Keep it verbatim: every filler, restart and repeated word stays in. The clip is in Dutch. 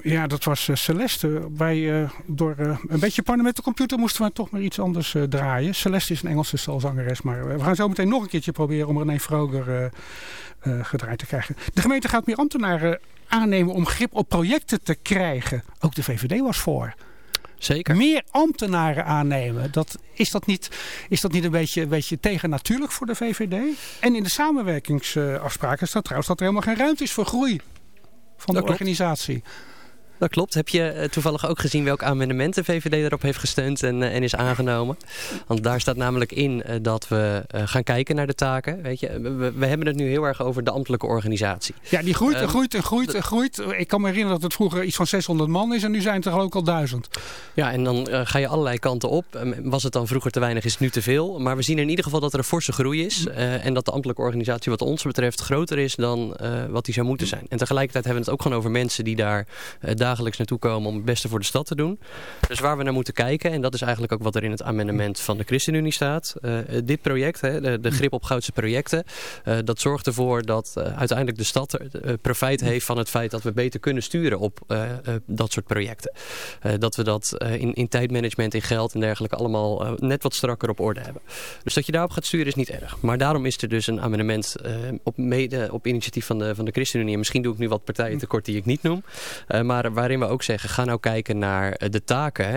Ja, dat was uh, Celeste. Wij, uh, door uh, een beetje pannen met de computer moesten we toch maar iets anders uh, draaien. Celeste is een Engelse stalzangeres, maar we gaan zo meteen nog een keertje proberen om René Vroger uh, uh, gedraaid te krijgen. De gemeente gaat meer ambtenaren aannemen om grip op projecten te krijgen. Ook de V V D was voor. Zeker. Meer ambtenaren aannemen. Dat, is, dat niet, is dat niet een beetje, een beetje tegennatuurlijk voor de V V D? En in de samenwerkingsafspraken staat trouwens dat er helemaal geen ruimte is voor groei van de organisatie. Dat klopt. Heb je uh, toevallig ook gezien welk amendement de V V D daarop heeft gesteund en, uh, en is aangenomen? Want daar staat namelijk in uh, dat we uh, gaan kijken naar de taken. Weet je? We, we hebben het nu heel erg over de ambtelijke organisatie. Ja, die groeit en um, groeit en groeit en groeit. Ik kan me herinneren dat het vroeger iets van zeshonderd man is en nu zijn het er ook al duizend. Ja, en dan uh, ga je allerlei kanten op. Um, was het dan vroeger te weinig, is het nu te veel. Maar we zien in ieder geval dat er een forse groei is. Uh, en dat de ambtelijke organisatie wat ons betreft groter is dan uh, wat die zou moeten zijn. En tegelijkertijd hebben we het ook gewoon over mensen die daar uh, dagelijks naartoe komen om het beste voor de stad te doen. Dus waar we naar moeten kijken, en dat is eigenlijk ook wat er in het amendement van de ChristenUnie staat. Uh, dit project, hè, de, de grip op Goudse projecten, uh, dat zorgt ervoor dat uh, uiteindelijk de stad uh, profijt heeft van het feit dat we beter kunnen sturen op uh, uh, dat soort projecten. Uh, dat we dat uh, in, in tijdmanagement, in geld en dergelijke allemaal uh, net wat strakker op orde hebben. Dus dat je daarop gaat sturen is niet erg. Maar daarom is er dus een amendement uh, op, mede, op initiatief van de, van de ChristenUnie. En misschien doe ik nu wat partijen tekort die ik niet noem. Uh, maar waarin we ook zeggen, ga nou kijken naar de taken. Hè.